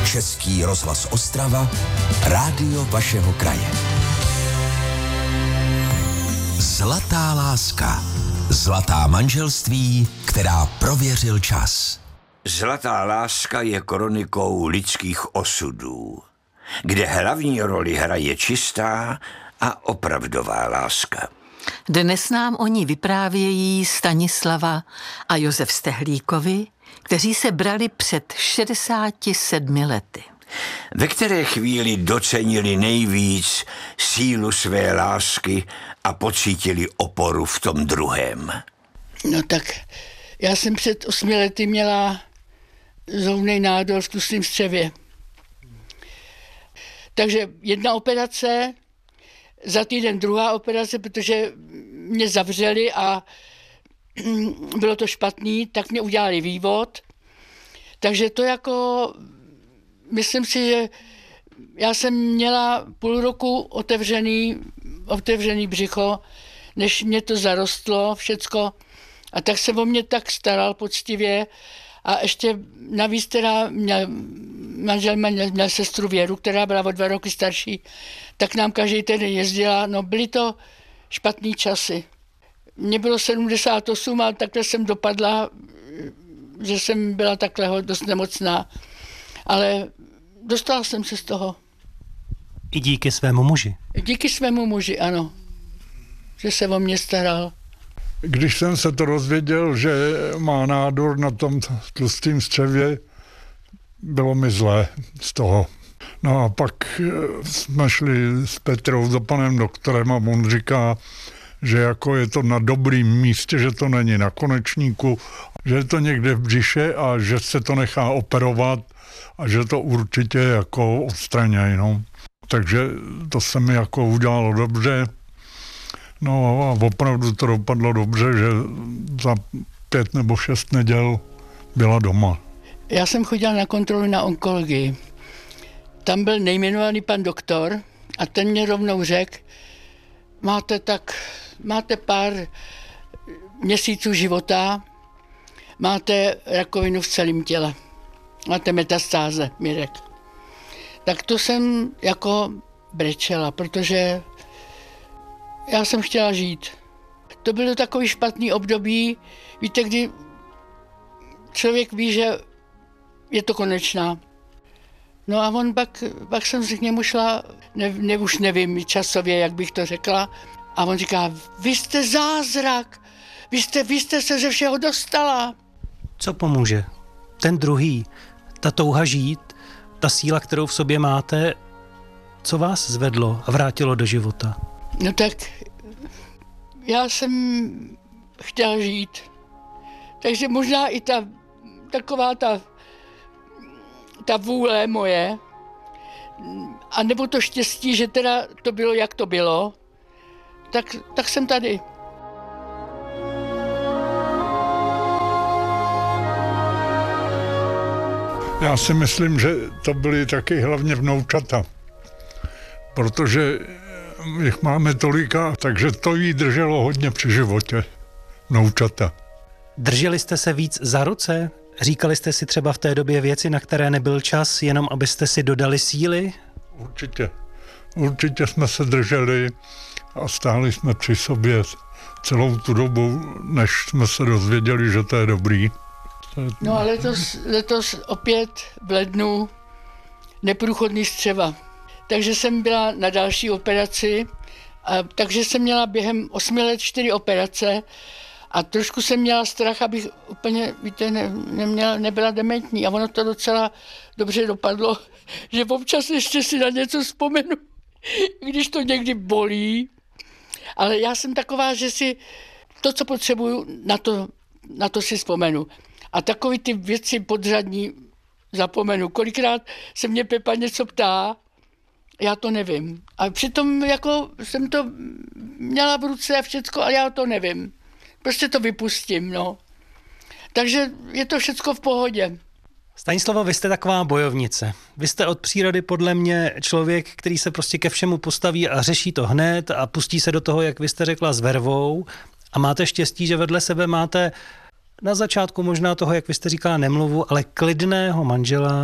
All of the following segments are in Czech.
Český rozhlas Ostrava, rádio vašeho kraje. Zlatá láska. Zlatá manželství, která prověřil čas. Zlatá láska je kronikou lidských osudů, kde hlavní roli hraje čistá a opravdová láska. Dnes nám o ní vyprávějí Stanislava a Josef Stehlíkovi, kteří se brali před 67 lety. Ve které chvíli docenili nejvíc sílu své lásky a pocítili oporu v tom druhém. No tak, já jsem před 8 lety měla zhoubný nádor v tlustém střevě. Takže jedna operace, za týden druhá operace, protože mě zavřeli a bylo to špatný, tak mě udělali vývod. Takže to jako, myslím si, že já jsem měla půl roku otevřený břicho, než mě to zarostlo všecko. A tak se o mě tak staral poctivě. A ještě navíc teda manžel měl sestru Věru, která byla o 2 roky starší, tak nám každý den jezdila. No byly to špatný časy. Mně bylo 78 a takhle jsem dopadla, že jsem byla takhle dost nemocná. Ale dostala jsem se z toho. I díky svému muži? Díky svému muži, ano. Že se o mě staral. Když jsem se to rozvěděl, že má nádor na tom tlustém střevě, bylo mi zlé z toho. No a pak jsme šli s Petrou za panem doktorem a on říká, že jako je to na dobrým místě, že to není na konečníku, že je to někde v břiše a že se to nechá operovat a že to určitě jako odstranějí. No. Takže to se mi jako udělalo dobře. No a opravdu to dopadlo dobře, že za 5 nebo 6 neděl byla doma. Já jsem chodila na kontrolu na onkologii. Tam byl nejmenovaný pan doktor a ten mě rovnou řekl, máte pár měsíců života, máte rakovinu v celém těle, máte metastáze, mi řekl. Tak to jsem jako brečela, protože já jsem chtěla žít. To bylo takový špatný období, víte, kdy člověk ví, že je to konečná. No a pak jsem si k němu šla, už nevím časově, jak bych to řekla, a on říká, vy jste zázrak, vy jste se ze všeho dostala. Co pomůže? Ten druhý, ta touha žít, ta síla, kterou v sobě máte, co vás zvedlo a vrátilo do života? No tak já jsem chtěla žít, takže možná i ta vůle moje, a nebo to štěstí, že teda to bylo, jak to bylo, tak jsem tady. Já si myslím, že to byly taky hlavně vnoučata, protože jich máme tolika, takže to jí drželo hodně při životě, vnoučata. Drželi jste se víc za ruce? Říkali jste si třeba v té době věci, na které nebyl čas, jenom abyste si dodali síly? Určitě jsme se drželi a stáli jsme při sobě celou tu dobu, než jsme se dozvěděli, že to je dobrý. No a letos opět v lednu neprůchodný střeva. Takže jsem byla na další operaci, takže jsem měla během 8 let 4 operace a trošku jsem měla strach, abych úplně, víte, nebyla dementní a ono to docela dobře dopadlo, že občas ještě si na něco vzpomenu, když to někdy bolí, ale já jsem taková, že si to, co potřebuju, na to si vzpomenu. A takový ty věci podřadní zapomenu. Kolikrát se mě Pepa něco ptá, já to nevím. A přitom jako jsem to měla v ruce a všecko, ale já to nevím. Prostě to vypustím, no. Takže je to všecko v pohodě. Stanislavo, vy jste taková bojovnice. Vy jste od přírody podle mě člověk, který se prostě ke všemu postaví a řeší to hned a pustí se do toho, jak vy jste řekla, s vervou. A máte štěstí, že vedle sebe máte na začátku možná toho, jak vy jste říkala, nemluvu, ale klidného manžela,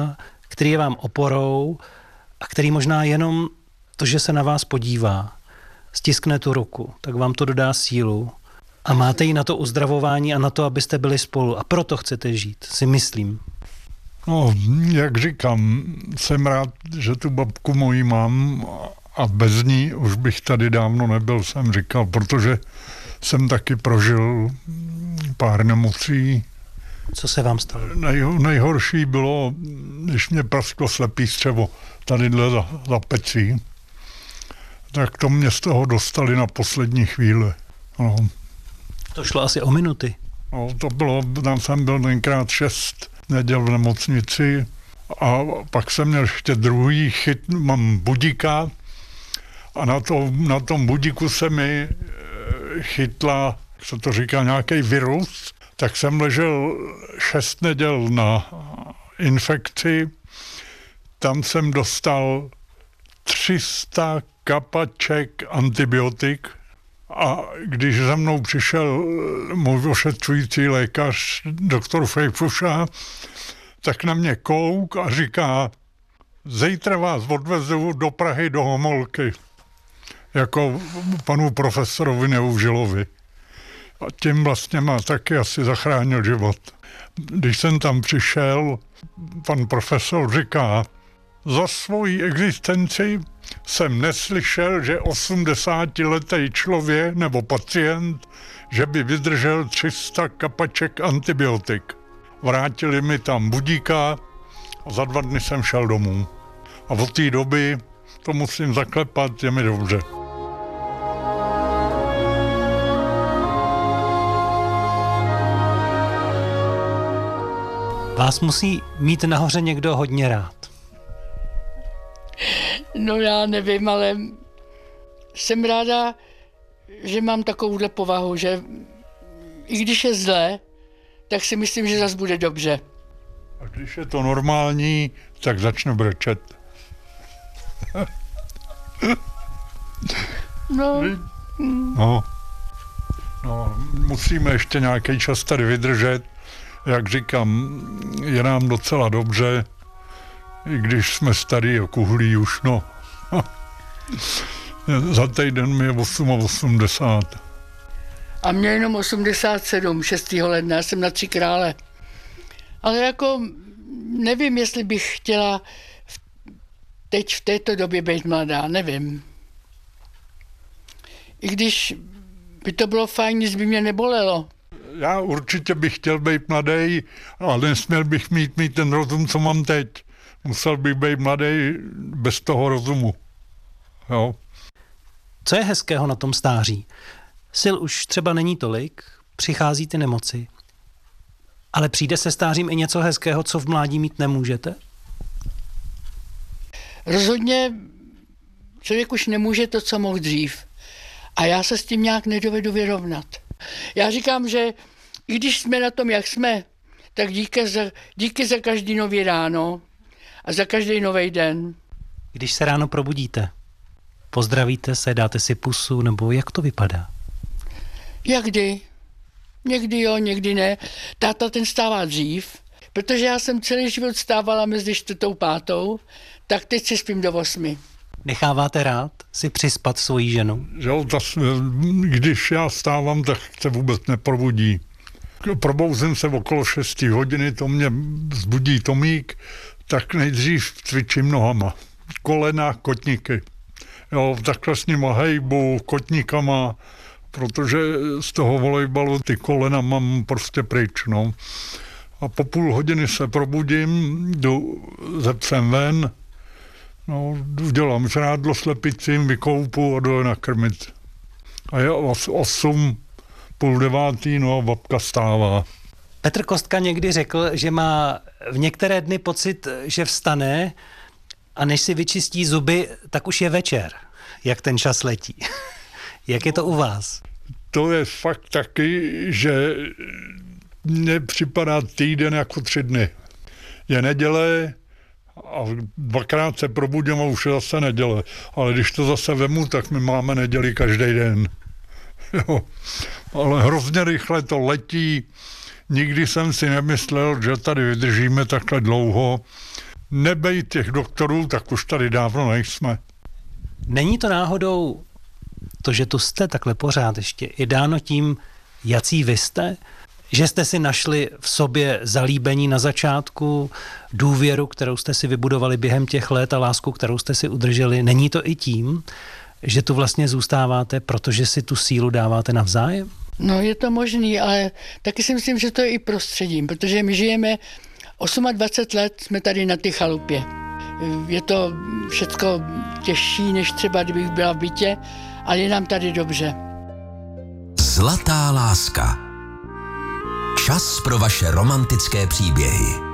který je vám oporou a který možná jenom to, že se na vás podívá, stiskne tu ruku, tak vám to dodá sílu a máte ji na to uzdravování a na to, abyste byli spolu a proto chcete žít, si myslím. No, jak říkám, jsem rád, že tu babku moji mám a bez ní už bych tady dávno nebyl, jsem říkal, protože jsem taky prožil pár nemocí. Co se vám stalo? Nejhorší bylo, když mě prasklo slepý střevo tadyhle za pecí, tak to mě z toho dostali na poslední chvíli. No. To šlo asi o minuty. No, to bylo, tam jsem byl tenkrát 6 neděl v nemocnici a pak jsem měl ještě druhý mám budíka a na tom budíku se mi chytla, jak se to říká, nějaký virus, tak jsem ležel 6 neděl na infekci, tam jsem dostal 300 kapaček antibiotik a když za mnou přišel můj ošetřující lékař, doktor Fejfuša, tak na mě kouk a říká, zítra vás odvezu do Prahy do Homolky, jako panu profesorovi Neužilovi. A tím vlastně má taky asi zachránil život. Když jsem tam přišel, pan profesor říká, za svoji existenci jsem neslyšel, že 80letý člověk nebo pacient, že by vydržel 300 kapaček antibiotik. Vrátili mi tam budíka a za 2 dny jsem šel domů. A od té doby, to musím zaklepat, je mi dobře. Vás musí mít nahoře někdo hodně rád. No já nevím, ale jsem ráda, že mám takovouhle povahu, že i když je zlé, tak si myslím, že zase bude dobře. A když je to normální, tak začne brečet. No, musíme ještě nějaký čas tady vydržet. Jak říkám, je nám docela dobře, i když jsme starý a kuhlí už, no. Za týden mi je 88. A mě jenom 87, 6. ledna, jsem na 3 krále. Ale jako nevím, jestli bych chtěla teď v této době být mladá, nevím. I když by to bylo fajn, nic by mě nebolelo. Já určitě bych chtěl být mladý, ale nesměl bych mít ten rozum, co mám teď. Musel bych být mladý bez toho rozumu. Jo. Co je hezkého na tom stáří? Sil už třeba není tolik, přichází ty nemoci. Ale přijde se stářím i něco hezkého, co v mládí mít nemůžete? Rozhodně člověk už nemůže to, co mohl dřív. A já se s tím nějak nedovedu vyrovnat. Já říkám, že i když jsme na tom, jak jsme, tak díky za každý nový ráno a za každý nový den. Když se ráno probudíte, pozdravíte se, dáte si pusu, nebo jak to vypadá? Jak kdy? Někdy jo, někdy ne. Táta ten stává dřív, protože já jsem celý život stávala mezi 4. a 5, tak teď si spím do 8. Necháváte rád si přispat svoji ženu? Jo, když já stávám, tak se vůbec neprobudí. Probouzím se okolo 6 hodiny, to mě vzbudí Tomík, tak nejdřív cvičím nohama. Kolena, kotníky. Jo, takhle s nima hejbu, kotníkama, protože z toho volejbalu ty kolena mám prostě pryč, no. A po půl hodiny se probudím, jdu ze psem ven, no, udělám žrádlo slepicím, vykoupu a jdu je nakrmit. A je 8, půl 9, no a babka stává. Petr Kostka někdy řekl, že má v některé dny pocit, že vstane a než si vyčistí zuby, tak už je večer, jak ten čas letí. Jak je to u vás? To je fakt taky, že mně připadá týden jako 3 dny. Je neděle a 2krát se probudím a už je zase neděle. Ale když to zase vemu, tak my máme neděli každý den. Jo. Ale hrozně rychle to letí. Nikdy jsem si nemyslel, že tady vydržíme takhle dlouho. nebejt těch doktorů, tak už tady dávno nejsme. Není to náhodou to, že tu jste takhle pořád ještě i dáno tím, jací vy jste? Že jste si našli v sobě zalíbení na začátku, důvěru, kterou jste si vybudovali během těch let a lásku, kterou jste si udrželi. Není to i tím, že tu vlastně zůstáváte, protože si tu sílu dáváte navzájem? No je to možný, ale taky si myslím, že to je i prostředím, protože my žijeme 28 let, jsme tady na té chalupě. Je to všecko těžší, než třeba kdybych byla v bytě, ale je nám tady dobře. Zlatá láska. Čas pro vaše romantické příběhy.